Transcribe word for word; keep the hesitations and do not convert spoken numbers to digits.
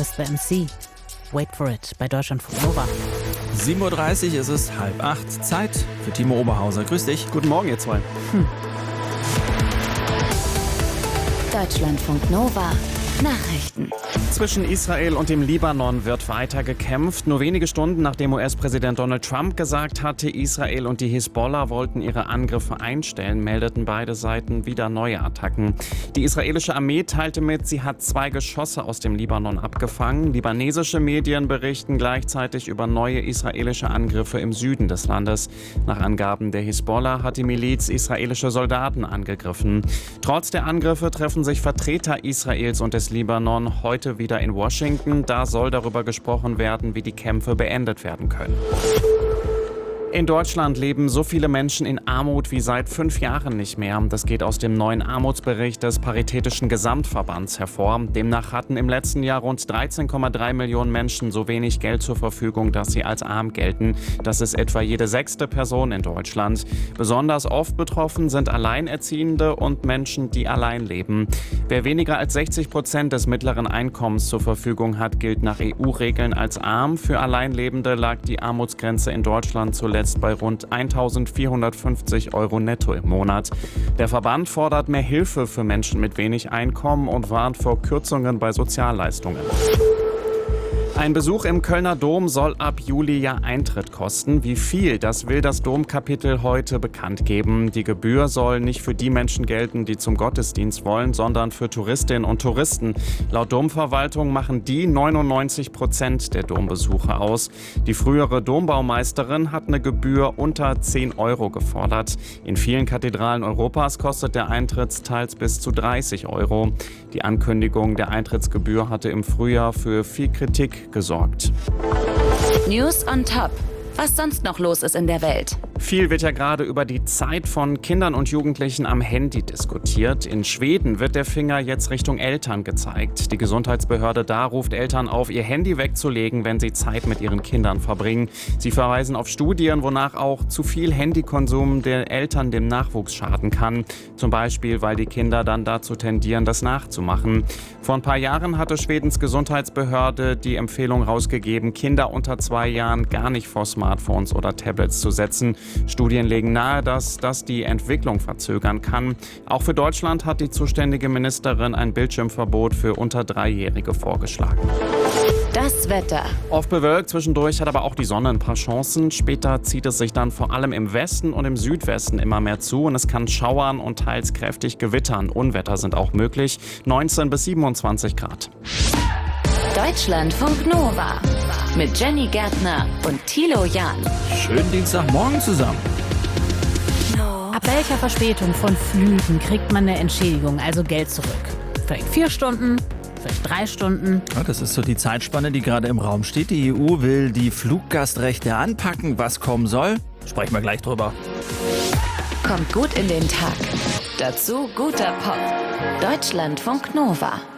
Whisper M C. Wait for it bei Deutschlandfunk Nova. sieben Uhr dreißig ist es, halb acht. Zeit für Timo Oberhauser. Grüß dich. Guten Morgen, ihr zwei. Hm. Deutschlandfunk Nova. Nachrichten. Zwischen Israel und dem Libanon wird weiter gekämpft. Nur wenige Stunden nachdem U S-Präsident Donald Trump gesagt hatte, Israel und die Hisbollah wollten ihre Angriffe einstellen, meldeten beide Seiten wieder neue Attacken. Die israelische Armee teilte mit, sie hat zwei Geschosse aus dem Libanon abgefangen. Libanesische Medien berichten gleichzeitig über neue israelische Angriffe im Süden des Landes. Nach Angaben der Hisbollah hat die Miliz israelische Soldaten angegriffen. Trotz der Angriffe treffen sich Vertreter Israels und des Libanon heute wieder in Washington. Da soll darüber gesprochen werden, wie die Kämpfe beendet werden können. In Deutschland leben so viele Menschen in Armut wie seit fünf Jahren nicht mehr. Das geht aus dem neuen Armutsbericht des Paritätischen Gesamtverbands hervor. Demnach hatten im letzten Jahr rund dreizehn Komma drei Millionen Menschen so wenig Geld zur Verfügung, dass sie als arm gelten. Das ist etwa jede sechste Person in Deutschland. Besonders oft betroffen sind Alleinerziehende und Menschen, die allein leben. Wer weniger als sechzig Prozent des mittleren Einkommens zur Verfügung hat, gilt nach E U-Regeln als arm. Für Alleinlebende lag die Armutsgrenze in Deutschland zuletzt bei rund eintausendvierhundertfünfzig Euro netto im Monat. Der Verband fordert mehr Hilfe für Menschen mit wenig Einkommen und warnt vor Kürzungen bei Sozialleistungen. Ein Besuch im Kölner Dom soll ab Juli ja Eintritt kosten. Wie viel, das will das Domkapitel heute bekannt geben. Die Gebühr soll nicht für die Menschen gelten, die zum Gottesdienst wollen, sondern für Touristinnen und Touristen. Laut Domverwaltung machen die neunundneunzig Prozent der Dombesuche aus. Die frühere Dombaumeisterin hat eine Gebühr unter zehn Euro gefordert. In vielen Kathedralen Europas kostet der Eintritt teils bis zu dreißig Euro. Die Ankündigung der Eintrittsgebühr hatte im Frühjahr für viel Kritik gesorgt. News on Top. Was sonst noch los ist in der Welt. Viel wird ja gerade über die Zeit von Kindern und Jugendlichen am Handy diskutiert. In Schweden wird der Finger jetzt Richtung Eltern gezeigt. Die Gesundheitsbehörde da ruft Eltern auf, ihr Handy wegzulegen, wenn sie Zeit mit ihren Kindern verbringen. Sie verweisen auf Studien, wonach auch zu viel Handykonsum den Eltern dem Nachwuchs schaden kann. Zum Beispiel, weil die Kinder dann dazu tendieren, das nachzumachen. Vor ein paar Jahren hatte Schwedens Gesundheitsbehörde die Empfehlung rausgegeben, Kinder unter zwei Jahren gar nicht vor Smartphones oder Tablets zu setzen. Studien legen nahe, dass das die Entwicklung verzögern kann. Auch für Deutschland hat die zuständige Ministerin ein Bildschirmverbot für unter Dreijährige vorgeschlagen. Das Wetter. Oft bewölkt, zwischendurch hat aber auch die Sonne ein paar Chancen. Später zieht es sich dann vor allem im Westen und im Südwesten immer mehr zu und es kann schauern und teils kräftig gewittern. Unwetter sind auch möglich. neunzehn bis siebenundzwanzig Grad. Deutschlandfunk Nova mit Jenny Gärtner und Thilo Jahn. Schönen Dienstagmorgen zusammen. Ab welcher Verspätung von Flügen kriegt man eine Entschädigung, also Geld zurück? Vielleicht vier Stunden, vielleicht drei Stunden. Ja, das ist so die Zeitspanne, die gerade im Raum steht. Die E U will die Fluggastrechte anpacken. Was kommen soll, sprechen wir gleich drüber. Kommt gut in den Tag. Dazu guter Pop. Deutschlandfunk Nova.